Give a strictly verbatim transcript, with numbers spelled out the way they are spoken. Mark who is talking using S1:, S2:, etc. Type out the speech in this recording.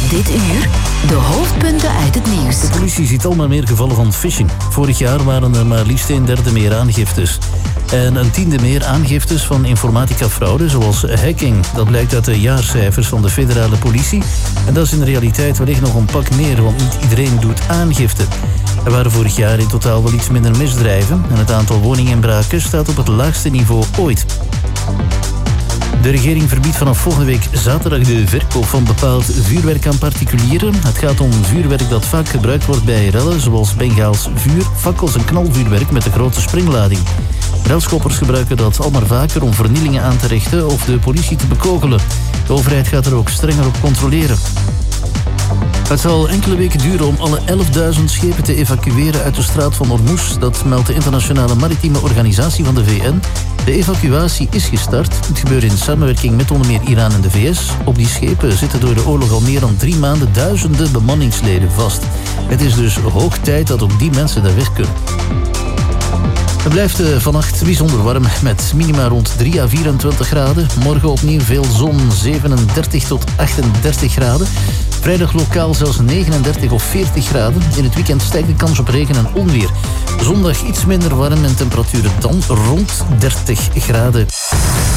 S1: Dit uur de hoofdpunten uit het nieuws.
S2: De politie ziet al maar meer gevallen van phishing. Vorig jaar waren er maar liefst een derde meer aangiftes. En een tiende meer aangiftes van informatica-fraude, zoals hacking. Dat blijkt uit de jaarcijfers van de federale politie. En dat is in de realiteit wellicht nog een pak meer, want niet iedereen doet aangifte. Er waren vorig jaar in totaal wel iets minder misdrijven. En het aantal woninginbraken staat op het laagste niveau ooit. De regering verbiedt vanaf volgende week zaterdag de verkoop van bepaald vuurwerk aan particulieren. Het gaat om vuurwerk dat vaak gebruikt wordt bij rellen, zoals Bengaals vuur, fakkels en knalvuurwerk met een grote springlading. Relschoppers gebruiken dat al maar vaker om vernielingen aan te richten of de politie te bekogelen. De overheid gaat er ook strenger op controleren. Het zal enkele weken duren om alle elfduizend schepen te evacueren uit de straat van Hormuz. Dat meldt de Internationale Maritieme Organisatie van de V N. De evacuatie is gestart. Het gebeurt in samenwerking met onder meer Iran en de V S. Op die schepen zitten door de oorlog al meer dan drie maanden duizenden bemanningsleden vast. Het is dus hoog tijd dat ook die mensen daar weg kunnen. Het blijft vannacht bijzonder warm met minima rond drie à vierentwintig graden. Morgen opnieuw veel zon, zevenendertig tot achtendertig graden. Vrijdag lokaal zelfs negenendertig of veertig graden. In het weekend stijgt de kans op regen en onweer. Zondag iets minder warm en temperaturen dan rond dertig graden.